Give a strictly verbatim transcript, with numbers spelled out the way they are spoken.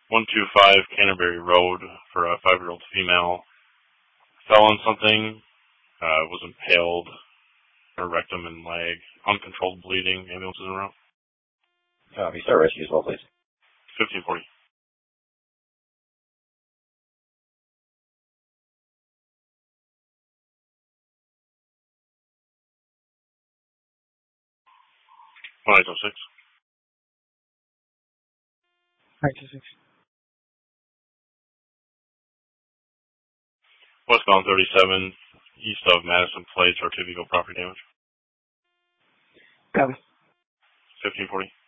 one two five Canterbury Road for a five-year-old female. Fell on something, uh, was impaled, her rectum and leg, uncontrolled bleeding, ambulance is en route. Copy. Start rescue as well, please. fifteen forty. one eight oh six. nine two six. Westbound thirty-seven, east of Madison Place, Artivico property damage. Copy. fifteen forty.